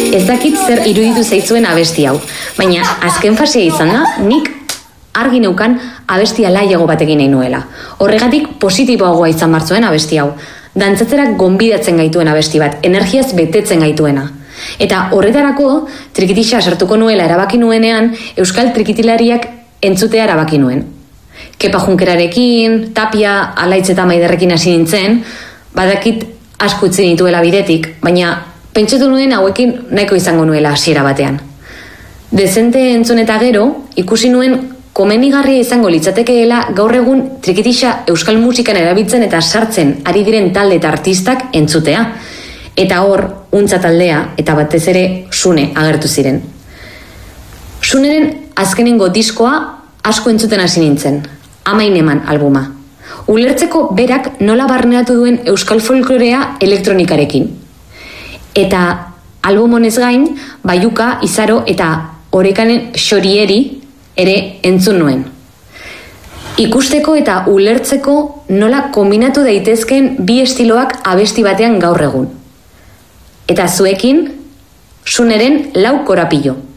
Ez dakit zer iruditu zaitzuen abesti hau, baina azken fasea izan da, nik argi neukan abestia laiago batekin nahi nuela. Horregatik positiboagoa izan martzuen abesti hau. Dantzatzerak gonbidatzen gaituen abesti bat, energiaz betetzen gaituena. Eta horretarako, trikitixa sartuko nuela erabaki nuenean, euskal trikitilariak entzutea erabaki nuen. Kepa Junkerarekin, Tapia, Alaitz eta Maiderrekin hasi nintzen, badakit asko utzi nituela bidetik, baina pentsatu nuen hauekin nahiko izango nuela hasiera batean. Dezente entzun eta gero, ikusi nuen komenigarria izango litzatekeela gaur egun trikitixa euskal musikan erabiltzen eta sartzen ari diren talde eta artistak entzutea. Eta hor, Untza taldea eta batez ere Sune agertu ziren. Suneren azkenengo diskoa asko entzuten hasi nintzen, Amain eman albuma. Ulertzeko berak nola barneratu duen euskal folklorea elektronikarekin. Eta album honez gain, Baiuka, Izaro eta Orekanen Xorieri ere entzun nuen. Ikusteko eta ulertzeko nola kombinatu daitezkeen bi estiloak abesti batean gaur egun. Eta zuekin, Suneren Lau korapilo.